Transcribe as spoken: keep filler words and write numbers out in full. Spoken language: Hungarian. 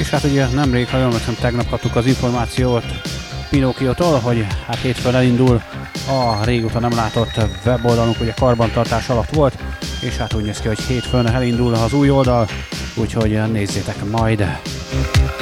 És hát ugye nemrég, ha jól emlékszem, tegnap kaptuk az információt Pinókiótól, hogy hát hétfőn elindul a régóta nem látott weboldalunk, ugye karbantartás alatt volt, és hát úgy néz ki, hogy hétfőn elindul az új oldal, úgyhogy nézzétek majd!